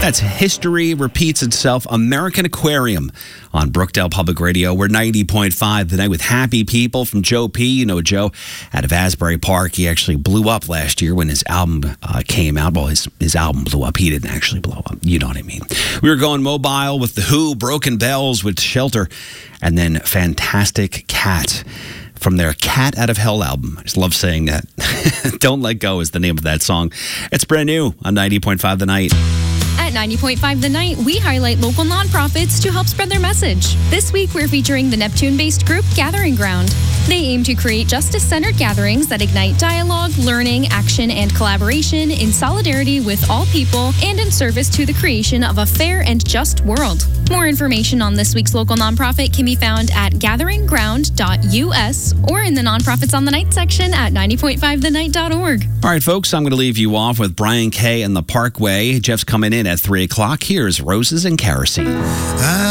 That's History Repeats Itself, American Aquarium on Brookdale Public Radio. We're 90.5 tonight with Happy People from Joe P. You know Joe out of Asbury Park. He actually blew up last year when his album came out. Well, his album blew up. He didn't actually blow up. You know what I mean. We were going mobile with The Who, Broken Bells with Shelter, and then Fantastic Cat from their Cat Out of Hell album. I just love saying that. Don't Let Go is the name of that song. It's brand new on 90.5 The Night. At 90.5 The Night, we highlight local nonprofits to help spread their message. This week, we're featuring the Neptune-based group Gathering Ground. They aim to create justice-centered gatherings that ignite dialogue, learning, action, and collaboration in solidarity with all people and in service to the creation of a fair and just world. More information on this week's local nonprofit can be found at gatheringground.us or in the Nonprofits on the Night section at 90.5thenight.org. All right, folks, I'm going to leave you off with Brian Kay and the Parkway. Jeff's coming in at 3 o'clock. Here's Roses and Kerosene.